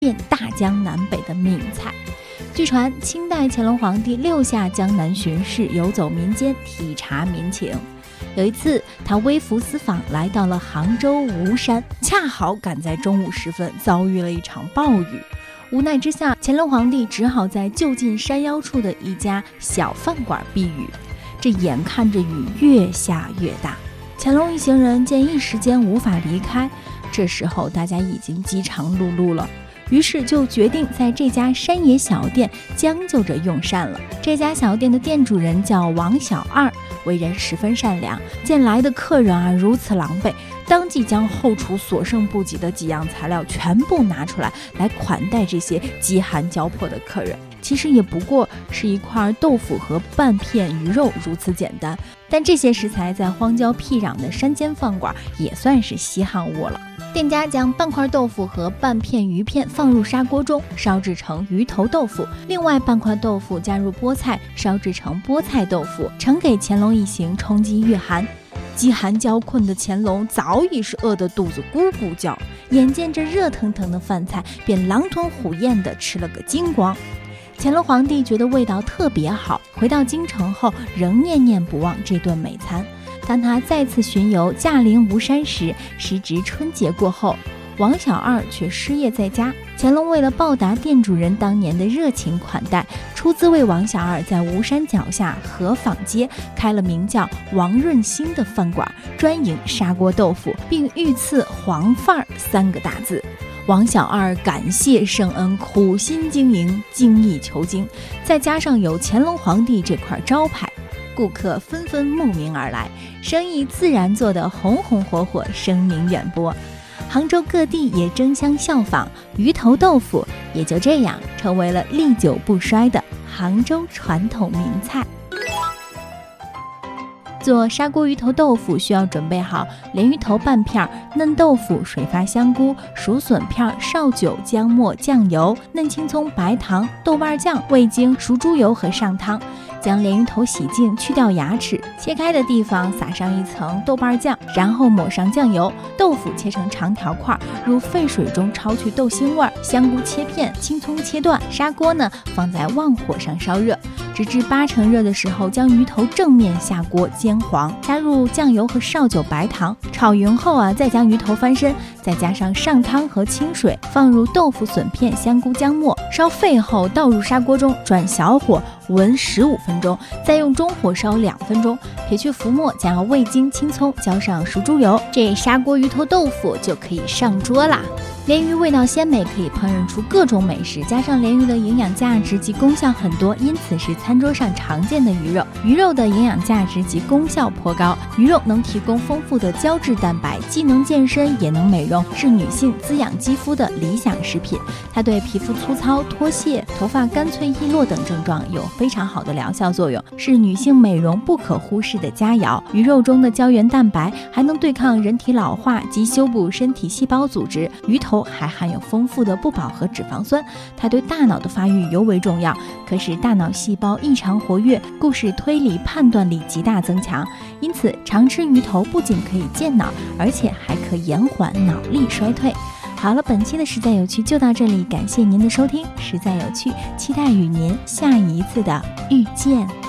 遍大江南北的名菜。据传，清代乾隆皇帝6下江南巡视，游走民间，体察民情。有一次，他微服私访，来到了杭州吴山，恰好赶在中午时分遭遇了一场暴雨。无奈之下，乾隆皇帝只好在就近山腰处的一家小饭馆避雨。这眼看着雨越下越大，乾隆一行人见一时间无法离开，这时候大家已经饥肠辘辘了，于是就决定在这家山野小店将就着用膳了。这家小店的店主人叫王小二，为人十分善良，见来的客人如此狼狈，当即将后厨所剩不及的几样材料全部拿出来款待这些饥寒交迫的客人。其实也不过是一块豆腐和半片鱼肉，如此简单，但这些食材在荒郊僻壤的山间饭馆也算是稀罕物了。店家将半块豆腐和半片鱼片放入砂锅中烧制成鱼头豆腐，另外半块豆腐加入菠菜烧制成菠菜豆腐，呈给乾隆一行充饥御寒。饥寒交困的乾隆早已是饿得肚子咕咕叫，眼见着热腾腾的饭菜，便狼吞虎咽地吃了个精光。乾隆皇帝觉得味道特别好，回到京城后仍念念不忘这顿美餐。当他再次巡游驾临吴山时，时值春节过后，王小二却失业在家。乾隆为了报答店主人当年的热情款待，出资为王小二在吴山脚下河坊街开了名叫王润兴的饭馆，专营砂锅豆腐，并御赐黄饭儿3个大字。王小二感谢圣恩，苦心经营，精益求精，再加上有乾隆皇帝这块招牌，顾客纷纷慕名而来，生意自然做得红红火火，声名远播。杭州各地也争相效仿，鱼头豆腐也就这样成为了历久不衰的杭州传统名菜。做砂锅鱼头豆腐需要准备好鲢鱼头半片、嫩豆腐、水发香菇、熟笋片、绍酒、姜末、酱油、嫩青葱、白糖、豆瓣酱、味精、熟猪油和上汤。将鲢鱼头洗净，去掉牙齿，切开的地方撒上一层豆瓣酱，然后抹上酱油。豆腐切成长条块，入沸水中焯去豆腥味，香菇切片，青葱切断。砂锅呢放在旺火上烧热，直至80%热的时候，将鱼头正面下锅煎黄，加入酱油和绍酒、白糖，炒匀后再将鱼头翻身，再加上上汤和清水，放入豆腐、笋片、香菇、姜末，烧沸后倒入砂锅中，转小火煨15分钟，再用中火烧2分钟，撇去浮沫，加味精、青葱，浇上熟猪油，这砂锅鱼头豆腐就可以上桌啦。鲢鱼味道鲜美，可以烹饪出各种美食，加上鲢鱼的营养价值及功效很多，因此是餐桌上常见的鱼肉。鱼肉的营养价值及功效颇高，鱼肉能提供丰富的胶质蛋白，既能健身也能美容，是女性滋养肌肤的理想食品。它对皮肤粗糙、脱屑、头发干脆易落等症状有非常好的疗效作用，是女性美容不可忽视的佳肴。鱼肉中的胶原蛋白还能对抗人体老化及修补身体细胞组织，鱼头还含有丰富的不饱和脂肪酸，它对大脑的发育尤为重要，可使大脑细胞异常活跃，故使推理判断力极大增强。因此常吃鱼头不仅可以健脑，而且还可延缓脑力衰退。好了，本期的实在有趣就到这里，感谢您的收听。实在有趣，期待与您下一次的遇见。